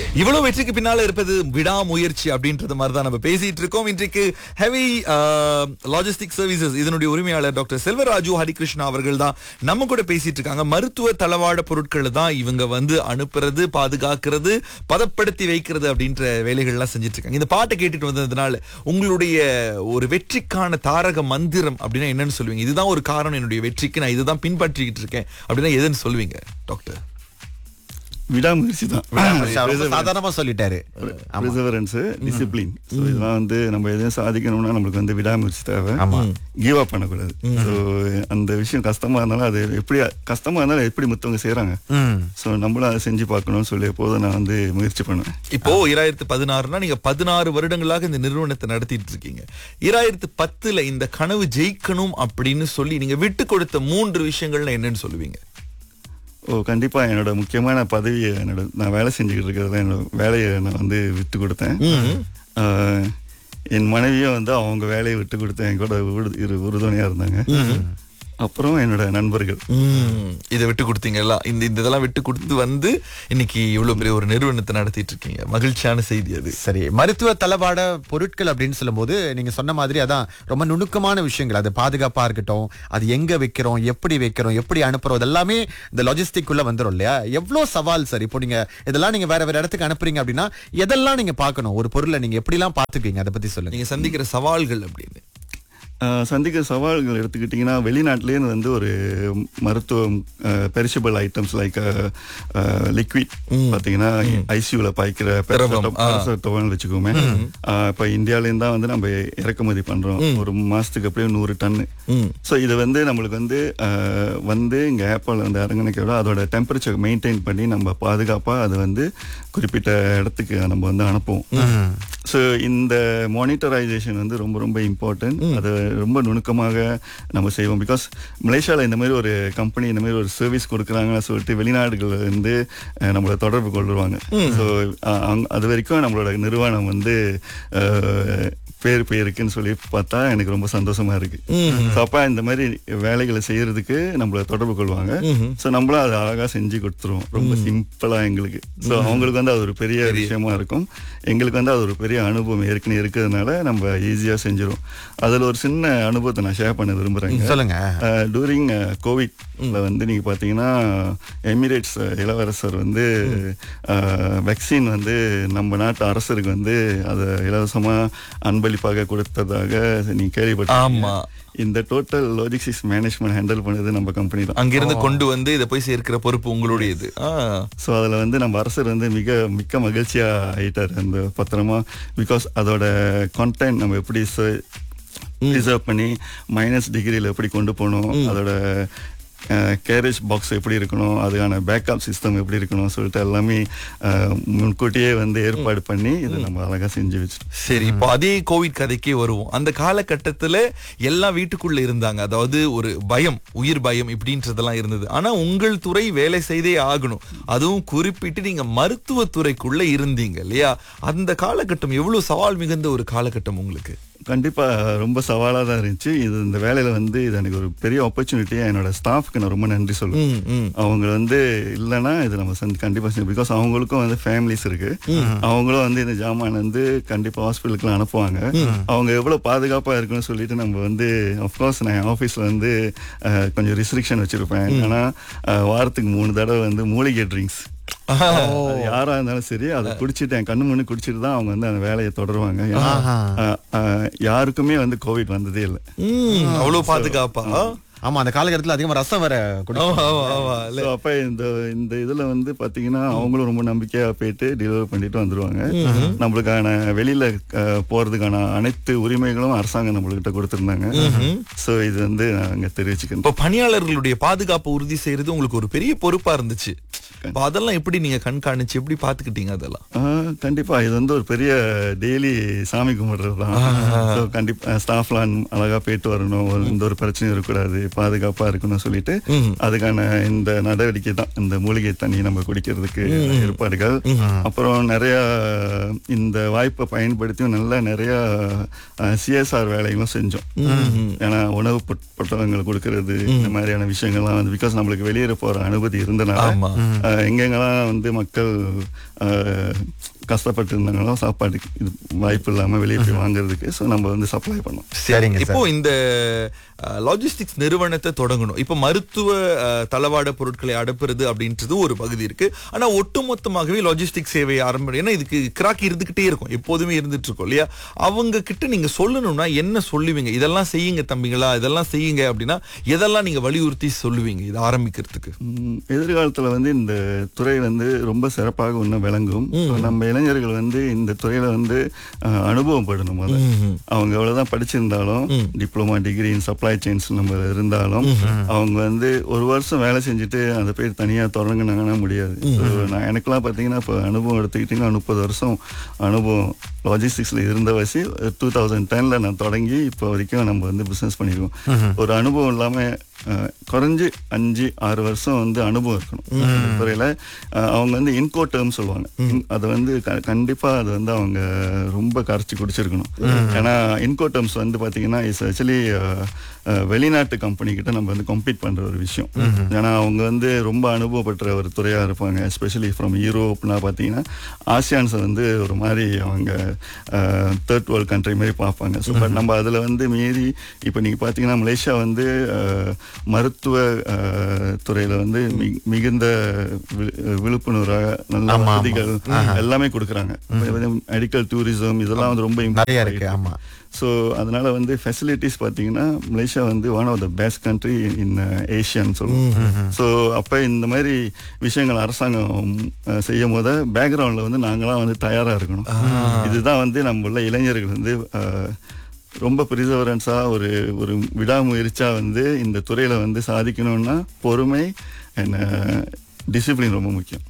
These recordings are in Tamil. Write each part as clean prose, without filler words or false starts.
இவ்வளவு வெற்றிக்கு பின்னால இருப்பது விடாமுயற்சி அப்படின்றது மாதிரி தான் நம்ம பேசிட்டு இருக்கோம். இன்றைக்கு ஹெவி லாஜிஸ்டிக் சர்வீசஸ் இதனுடைய உரிமையாளர் டாக்டர் செல்வராஜு ஹரிகிருஷ்ணா அவர்கள் தான் நம்ம கூட பேசிட்டு இருக்காங்க. மருத்துவ தளவாட பொருட்களை தான் இவங்க அனுப்புறது, பாதுகாக்கிறது, பதப்படுத்தி வைக்கிறது அப்படின்ற வேலைகள்லாம் செஞ்சுட்டு இருக்காங்க. இந்த பாட்டை கேட்டுட்டு வந்ததுனால உங்களுடைய ஒரு வெற்றிக்கான தாரக மந்திரம் அப்படின்னா என்னன்னு சொல்லுவீங்க? இதுதான் ஒரு காரணம் என்னுடைய வெற்றிக்கு, நான் இதுதான் பின்பற்றிக்கிட்டு இருக்கேன் அப்படின்னா எதுன்னு சொல்லுவீங்க டாக்டர்? விடாமுயற்சி தான். சாதாரணமா சொல்லிட்டாரு. Perseverance, discipline. இதெல்லாம் நம்ம எதையும் சாதிக்கணும்னா நம்மளுக்கு விடாமுயற்சி தேவை. கிவ் அப் பண்ணக்கூடாது. ஸோ அந்த விஷயம் கஷ்டமா இருந்தாலும் அது எப்படி மத்தவங்க செய்யறாங்க, ஸோ நம்மளும் அதை செஞ்சு பார்க்கணும்னு சொல்லி எப்போதும் நான் முயற்சி பண்ணுவேன். இப்போ 2016 நீங்க 16 வருடங்களாக இந்த நிறுவனத்தை நடத்திட்டு இருக்கீங்க. 2010 இந்த கனவு ஜெயிக்கணும் அப்படின்னு சொல்லி நீங்க விட்டு கொடுத்த 3 விஷயங்கள்னா என்னன்னு சொல்லுவீங்க? கண்டிப்பா என்னோட முக்கியமான பதவியை, நான் வேலை செஞ்சுக்கிட்டு இருக்கிறத என்னோட வேலையை நான் விட்டு கொடுத்தேன். என் மனைவியும் அவங்க வேலையை விட்டு கொடுத்தேன், என் கூட உறுதுணையா இருந்தாங்க. அப்புறம் என்னோட நண்பர்கள். இதை விட்டு கொடுத்தீங்களா? இந்த இதெல்லாம் விட்டு கொடுத்து இன்னைக்கு இவ்வளவு பெரிய ஒரு நிறுவனத்தை நடத்திட்டு இருக்கீங்க. மகிழ்ச்சியான செய்தி அது. சரி, மருத்துவ தளவாட பொருட்கள் அப்படின்னு சொல்லும் போது நீங்க சொன்ன மாதிரி அதான் ரொம்ப நுணுக்கமான விஷயங்கள். அது பாதுகாப்பா இருக்கட்டும், அது எங்க வைக்கிறோம், எப்படி அனுப்புறோம், எல்லாமே இந்த லாஜிஸ்டிக் உள்ள வந்துரும் இல்லையா? எவ்வளவு சவால் சார். இப்போ நீங்க இதெல்லாம் நீங்க வேற இடத்துக்கு அனுப்புறீங்க அப்படின்னா எதெல்லாம் நீங்க பார்க்கணும்? ஒரு பொருளை நீங்க எப்படி எல்லாம் பாத்துக்கீங்க, அதை பத்தி சொல்லுங்க. நீங்க சந்திக்கிற சவால்கள் அப்படின்னு சந்திக்கிற சவால்கள் எடுத்துக்கிட்டிங்கன்னா, வெளிநாட்டிலேருந்து ஒரு மருத்துவம் பெரிஷபிள் ஐட்டம்ஸ் லைக் லிக்விட் பார்த்தீங்கன்னா ஐசியூவில் பாய்க்கிற பேராசிட்டமால் வச்சுக்கோமே. இப்போ இந்தியாவிலேருந்து தான் நம்ம இறக்குமதி பண்ணுறோம். ஒரு மாதத்துக்கு அப்படியே 100 டன்னு. ஸோ இது நம்மளுக்கு இங்கே ஏர்போர்ட் இறங்கினக்க விட அதோட டெம்பரேச்சர் மெயின்டைன் பண்ணி நம்ம பாதுகாப்பாக அது குறிப்பிட்ட இடத்துக்கு நம்ம அனுப்புவோம். ஸோ இந்த மானிட்டரைசேஷன் ரொம்ப ரொம்ப இம்பார்ட்டன்ட். அது ரொம்ப நுணுக்கமாக நம்ம செய்வோம். பிகாஸ் மலேசியாவில் இந்த மாதிரி ஒரு கம்பெனி இந்த மாதிரி ஒரு சர்வீஸ் கொடுக்குறாங்கன்னு சொல்லிட்டு வெளிநாடுகள் நம்மளை தொடர்பு கொள்ளுவாங்க. ஸோ அது வரைக்கும் நம்மளோட நிறுவனம் பேர் இருக்குன்னு சொல்லி பார்த்தா எனக்கு ரொம்ப சந்தோஷமா இருக்கு. அப்ப இந்த மாதிரி வேலைகளை செய்யறதுக்கு நம்மள தொடர்பு கொள்வாங்க. ஸோ நம்மளும் அதை அழகா செஞ்சு கொடுத்துருவோம், ரொம்ப சிம்பிளா எங்களுக்கு. ஸோ அவங்களுக்கு அது ஒரு பெரிய விஷயமா இருக்கும். எங்களுக்கு அது ஒரு பெரிய அனுபவம் ஏற்கனவே இருக்கிறதுனால நம்ம ஈஸியா செஞ்சிடும். அதுல ஒரு சின்ன அனுபவத்தை நான் ஷேர் பண்ண விரும்புறேன். சொல்லுங்க. டூரிங் கோவிட்ல நீங்க பாத்தீங்கன்னா எமிரேட்ஸ் இளவரசர் வேக்சின் நம்ம நாட்டு அரசருக்கு அதை இலவசமா அன்பளிப்பாக கொடுத்ததாக நீங்க கேள்விப்பட்டீங்க. இந்த டோட்டல் லாஜிஸ்டிக்ஸ் மேனேஜ்மெண்ட் ஹேண்டில் பண்ணது நம்ம கம்பெனி தான். அங்கிருந்து கொண்டு இதை போய் சேர்க்கிற பொறுப்பு உங்களுடையது. ஸோ அதில் நம்ம அரசர் மிக்க மகிழ்ச்சியா ஆயிட்டாரு அந்த பத்திரமா. பிகாஸ் அதோட கான்டென்ட் நம்ம எப்படி ப்ரிசர்வ் பண்ணி -டிகிரியில் எப்படி கொண்டு போகணும், அதோட கேரேஜ் பாக்ஸ் எப்படி இருக்கணும், அதுக்கான பேக்கப் சிஸ்டம் எப்படி இருக்கணும் சொல்லிட்டு எல்லாமே முன்கூட்டியே ஏற்பாடு பண்ணி இதை நம்ம அழகா செஞ்சு வச்சிருக்கோம். சரி, இப்போ அதே கோவிட் கதைக்கே வருவோம். அந்த காலகட்டத்துல எல்லாம் வீட்டுக்குள்ள இருந்தாங்க. அதாவது ஒரு பயம், உயிர் பயம் இப்படின்றதெல்லாம் இருந்தது. ஆனா உங்கள் துறை வேலை செய்தே ஆகணும். அதுவும் குறிப்பிட்டு நீங்க மருத்துவத்துறைக்குள்ள இருந்தீங்க இல்லையா? அந்த காலகட்டம் எவ்வளவு சவால் மிகுந்த ஒரு காலகட்டம் உங்களுக்கு? கண்டிப்பா ரொம்ப சவாலா தான் இருந்துச்சு. இந்த வேலையில இது எனக்கு ஒரு பெரிய ஆப்பர்ச்சுனிட்டியா என்னோட ஸ்டாஃப்க்கு நான் ரொம்ப நன்றி சொல்லுவேன். அவங்க இல்லைன்னா இது நம்ம கண்டிப்பா செய்யும். பிகாஸ் அவங்களுக்கும் ஃபேமிலிஸ் இருக்கு. அவங்களும் இந்த ஜாமான் கண்டிப்பா ஹாஸ்பிட்டலுக்குலாம் அனுப்புவாங்க. அவங்க எவ்வளவு பாதுகாப்பா இருக்குன்னு சொல்லிட்டு நம்ம அப்கோர்ஸ் நான் ஆபீஸ்ல கொஞ்சம் ரெஸ்ட்ரிக்ஷன் வச்சிருப்பேன். ஆனா வாரத்துக்கு 3 தடவை மூலிகை ட்ரிங்க்ஸ் யாரா இருந்தாலும் சரி அதை குடிச்சிட்டு என் கண்ணு முன்னு குடிச்சிட்டு தான் அவங்க அந்த வேலையை தொடருவாங்க. யாருக்குமே கோவிட் வந்ததே இல்லை. அவ்வளவு பாதுகாப்பா. ஆமா, அந்த காலகட்டத்தில் அதிகமா ரசம் வர. அப்ப இந்த இதுல பாத்தீங்கன்னா அவங்களும் ரொம்ப நம்பிக்கையா போயிட்டு டெலிவரி பண்ணிட்டு வந்துருவாங்க. நம்மளுக்கான வெளியில போறதுக்கான அனைத்து உரிமைகளும் அரசாங்கம் நம்மள்கிட்ட கொடுத்திருந்தாங்க. சோ இது நாங்க தெரிவிச்சுக்கணும். இப்போ பணியாளர்களுடைய பாதுகாப்பு உறுதி செய்யறது உங்களுக்கு ஒரு பெரிய பொறுப்பா இருந்துச்சு. அதெல்லாம் எப்படி நீங்க கண்காணிச்சு எப்படி பாத்துக்கிட்டீங்க? அதெல்லாம் கண்டிப்பா இது ஒரு பெரிய டெய்லி சாமி கும்பிடுறதுதான். கண்டிப்பா ஸ்டாஃப்லாம் அழகா போயிட்டு வரணும், எந்த ஒரு பிரச்சனையும் இருக்கக்கூடாது, பாதுகாப்பா இருக்கணும்னு சொல்லிட்டு அதுக்கான இந்த நடவடிக்கை தான் இந்த மூலிகை தண்ணி நம்ம குடிக்கிறதுக்கு ஏற்பாடுகள். அப்புறம் நிறைய இந்த வாய்ப்பை பயன்படுத்தி நிறைய சிஎஸ்ஆர் வேலைகளும் செஞ்சோம். ஏன்னா உணவு பொட்டலங்கள் கொடுக்கறது இந்த மாதிரியான விஷயங்கள்லாம் பிகாஸ் நம்மளுக்கு வெளியேற போற அனுமதி இருந்தனால எங்கெங்கெல்லாம் வந்து மக்கள் கஷ்டப்பட்டு இருந்தாங்களோ சாப்பாட்டுக்கு இது வாய்ப்பு இல்லாமல் வெளியே போய் வாங்குறதுக்கு ஸோ நம்ம வந்து சப்ளை பண்ணோம். சரிங்க இப்போ இந்த லாஜிஸ்டிக்ஸ் நிறுவனத்தை தொடங்கணும். இப்போ மருத்துவ தளவாட பொருட்களை அனுப்புறது அப்படின்றது ஒரு பகுதி இருக்கு. ஆனா ஒட்டுமொத்தமாகவே லாஜிஸ்டிக் சேவையை ஆரம்பிக்கும். ஏன்னா இதுக்கு கிராக்கி இருந்துகிட்டே இருக்கும், எப்போதுமே இருந்துட்டு இருக்கும் இல்லையா? அவங்க கிட்ட நீங்க சொல்லணும்னா என்ன சொல்லுவீங்க? இதெல்லாம் செய்யுங்க தம்பிங்களா, இதெல்லாம் செய்யுங்க அப்படின்னா எதெல்லாம் நீங்க வலியுறுத்தி சொல்லுவீங்க இதை ஆரம்பிக்கிறதுக்கு? எதிர்காலத்துல வந்து இந்த துறை வந்து ரொம்ப சிறப்பாக இன்னும் விளங்கும். நம்ம இளைஞர்கள் வந்து இந்த துறையில வந்து அனுபவம் படணும். அவங்க எவ்வளவுதான் படிச்சிருந்தாலும், diploma degree in supply chains நம்ம இருந்தாலும், அவங்க வந்து ஒரு வருஷம் வேலை செஞ்சுட்டு அந்த பேர் தனியா தொடங்கினாங்கன்னா முடியாது. நான் எனக்கெல்லாம் பாத்தீங்கன்னா இப்போ அனுபவம் எடுத்துக்கிட்டீங்கன்னா 30 வருஷம் அனுபவம் லாஜிஸ்டிக்ஸ்ல இருந்த வச்சு 2010ல நான் தொடங்கி இப்போ வரைக்கும் நம்ம வந்து பிசினஸ் பண்ணிருக்கோம். ஒரு அனுபவம் இல்லாம குறைஞ்சு 5-6 வருஷம் வந்து அனுபவம் இருக்கணும் துறையில. அவங்க வந்து இன்கோ டேர்ம் சொல்லுவாங்க, அதை வந்து கண்டிப்பா அதை வந்து அவங்க ரொம்ப கரைச்சி குடிச்சிருக்கணும். ஏன்னா இன்கோ டேர்ம்ஸ் வந்து பாத்தீங்கன்னா இட்ஸ் ஆக்சுவலி வெளிநாட்டு கம்பெனி கிட்ட நம்ம வந்து கம்பீட் பண்ற ஒரு விஷயம். ஏன்னா அவங்க வந்து ரொம்ப அனுபவப்பட்ட ஒரு துறையா இருப்பாங்க. எஸ்பெஷலி ஃப்ரம் யூரோப்னா பாத்தீங்கன்னா ஆசியான்ஸை வந்து ஒரு மாதிரி அவங்க தேர்ட் வேர்ல்ட் கண்ட்ரி மாதிரி பார்ப்பாங்க. ஸோ பட் நம்ம அதில் வந்து மீறி இப்போ நீங்கள் பார்த்தீங்கன்னா மலேசியா வந்து மருத்துவ துறையில் வந்து மிகுந்த விழிப்புணர்வாக நல்ல வசதிகள் எல்லாமே கொடுக்குறாங்க. மெடிக்கல் டூரிசம் இதெல்லாம் வந்து ரொம்ப நிறைய இருக்கு. ஆமா. ஸோ அதனால வந்து ஃபெசிலிட்டிஸ் பார்த்தீங்கன்னா மலேசியா வந்து one of the best country in ஏஷியான்னு சொல்லுவோம். ஸோ அப்போ இந்த மாதிரி விஷயங்கள் அரசாங்கம் செய்யும் போது பேக்ரவுண்டில் வந்து நாங்களாம் வந்து தயாராக இருக்கணும். இதுதான் வந்து நம்ம உள்ள இளைஞர்கள் வந்து ரொம்ப பிரிசவரன்ஸா ஒரு விடாமுயற்சியா வந்து இந்த துறையில வந்து சாதிக்கணும்னா பொறுமை டிசிப்ளின் ரொம்ப முக்கியம்.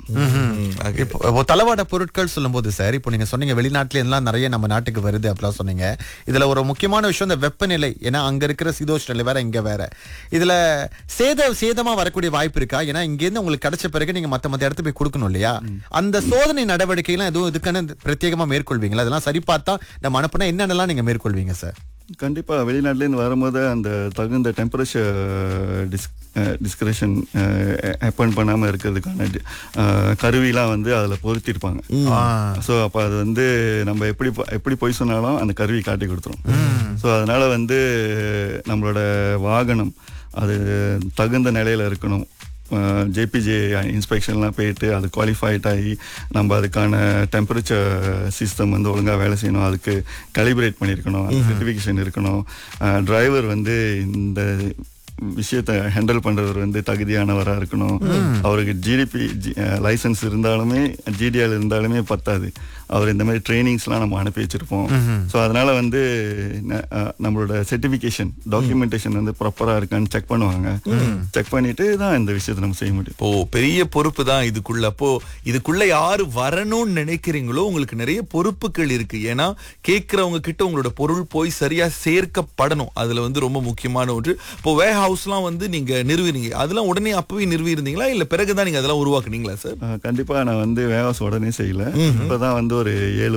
இப்போ தளவாட பொருட்கள் சொல்லும் போது சார், இப்போ நீங்க சொன்னீங்க வெளிநாட்டுல எல்லாம் நிறைய நம்ம நாட்டுக்கு வருது அப்படிலாம் சொன்னீங்க. இதுல ஒரு முக்கியமான விஷயம் இந்த வெப்பநிலை. ஏன்னா அங்க இருக்கிற சீதோஷ்ண நிலை வேற, இங்க வேற. இதுல சேதமா வரக்கூடிய வாய்ப்பு இருக்கா? ஏன்னா இங்க இருந்து உங்களுக்கு கிடைச்ச பிறகு நீங்க மத்த இடத்து போய் கொடுக்கணும் இல்லையா? அந்த சோதனை நடவடிக்கை எல்லாம் எதுவும் இதுக்கான பிரத்யேகமா மேற்கொள்வீங்களா? அதெல்லாம் சரி பார்த்தா நம்ம அனுப்புனா என்னென்னலாம் நீங்க மேற்கொள்வீங்க சார்? கண்டிப்பா வெளிநாட்டிலேருந்து வரும்போது அந்த தகுந்த டெம்பரேச்சர் டிஸ்கிரிப்ஷன் ஹேப்பன் பண்ணாம இருக்கிறதுக்கான கருவிலாம் வந்து அதுல பொருத்திருப்பாங்க. ஸோ அப்போ அது வந்து நம்ம எப்படி போய் சொன்னாலும் அந்த கருவி காட்டி கொடுத்துரும். ஸோ அதனால வந்து நம்மளோட வாகனம் அது தகுந்த நிலையில இருக்கணும். ஜேபிஜே இன்ஸ்பெக்ஷன்லாம் போயிட்டு அது குவாலிஃபைட் ஆகி நம்ம அதுக்கான டெம்பரேச்சர் சிஸ்டம் வந்து ஒழுங்காக வேலை செய்யணும். அதுக்கு கலிபரேட் பண்ணியிருக்கணும், அது சர்டிஃபிகேஷன் இருக்கணும். டிரைவர் வந்து இந்த விஷயத்தை ஹேண்டில் பண்றவர் வந்து தகுதியானவராக இருக்கணும். அவருக்கு ஜிடிபி லைசன்ஸ் இருந்தாலுமே ஜிடிஆர் இருந்தாலுமே பத்தாது. அவர் இந்த மாதிரி ட்ரைனிங்ஸ்லாம் நம்ம அனுப்பி வச்சிருப்போம். ஸோ அதனால வந்து நம்மளோட சர்டிஃபிகேஷன் டாக்குமெண்டேஷன் வந்து ப்ராப்பரா இருக்கான்னு செக் பண்ணுவாங்க. செக் பண்ணிட்டு தான் இந்த விஷயத்தை நம்ம செய்ய முடியும். இப்போ பெரிய பொறுப்பு தான் இதுக்குள்ள. அப்போ இதுக்குள்ள யாரு வரணும்னு நினைக்கிறீங்களோ உங்களுக்கு நிறைய பொறுப்புகள் இருக்கு. ஏன்னா கேட்கிறவங்க கிட்ட உங்களோட பொருள் போய் சரியா சேர்க்கப்படணும். அதுல வந்து ரொம்ப முக்கியமான ஒன்று. இப்போ வே ஹவுஸ்லாம் வந்து நீங்க நிறுவினீங்க, அதெல்லாம் உடனே அப்பவே நிறுவி இருந்தீங்களா இல்ல பிறகுதான் நீங்க அதெல்லாம் உருவாக்குனீங்களா சார்? கண்டிப்பா நான் வந்து வே ஹவுஸ் உடனே செய்யல. இப்பதான் வந்து ஒரு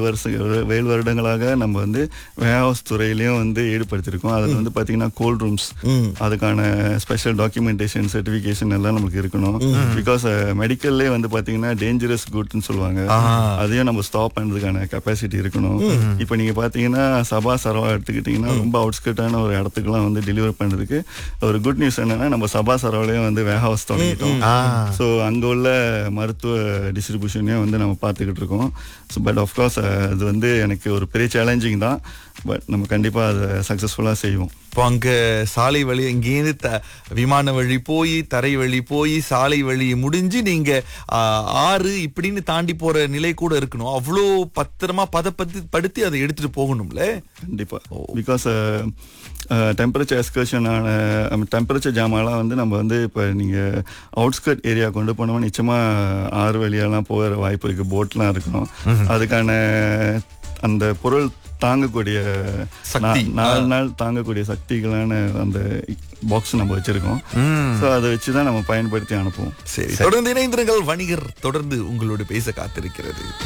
7 வருடங்களாக நம்ம வந்து வேர்ஹவுஸ் துறையிலயும் வந்து ஈடுபடுத்திருக்கோம். அதுல வந்து பாத்தீங்கன்னா கோல்ட் ரூம்ஸ், அதுக்கான ஸ்பெஷல் டாக்குமெண்டேஷன் சர்டிபிகேஷன் எல்லாம் நமக்கு இருக்கணும். பிகாஸ் மெடிக்கல்லே வந்து பாத்தீங்கன்னா டேஞ்சரஸ் குட்னு சொல்லுவாங்க, அதையும் நம்ம ஸ்டாப் பண்றதுக்கான கெப்பாசிட்டி இருக்கணும். இப்ப நீங்க பாத்தீங்கன்னா சபா சரவா எடுத்துக்கிட்டீங்கன்னா ரொம்ப அவுட்ஸ்கர்ட்டான ஒரு இடத்துக்குலாம் வந்து டெலிவரி பண்றதுக்கு ஒரு குட் நியூஸ் என்னன்னா நம்ம சபா சரவாலையும் வந்து வேர்ஹவுஸ் தொடங்கிட்டோம். ஸோ அங்க உள்ள மருத்துவ டிஸ்ட்ரிபியூஷனையும் வந்து நம்ம பார்த்துக்கிட்டு இருக்கோம். பட் ஆஃப்கோர்ஸ் அது வந்து எனக்கு ஒரு பெரிய சேலஞ்சிங் தான். பட் நம்ம கண்டிப்பா அதை சக்சஸ்ஃபுல்லா செய்வோம். இப்போ அங்க சாலை வழி இங்கேருந்து விமான வழி போய் தரை வழி போய் சாலை வழி முடிஞ்சு நீங்க ஆறு இப்படின்னு தாண்டி போற நிலை கூட இருக்கணும். அவ்வளோ பத்திரமா படுத்தி அதை எடுத்துட்டு போகணும்ல. கண்டிப்பா. பிகாஸ் டெம்பரேச்சர் எஸ்கர்ஷனான டெம்பரேச்சர் ஜாமாலாம் வந்து நம்ம வந்து இப்போ நீங்கள் அவுட்ஸ்கர்ட் ஏரியா கொண்டு போனோம்னா நிச்சயமாக ஆறு வழியெல்லாம் போகிற வாய்ப்பு இருக்குது. போட்லாம் இருக்கணும். அதுக்கான அந்த பொருள் தாங்கக்கூடிய 4 நாள் தாங்கக்கூடிய சக்திகளான அந்த பாக்ஸ் நம்ம வச்சிருக்கோம். ஸோ அதை வச்சுதான் நம்ம பயன்படுத்தி அனுப்புவோம். சரி, தொடர்ந்து இணைந்திருங்கள். வணிகர் தொடர்ந்து உங்களோட பேச காத்திருக்கிறது.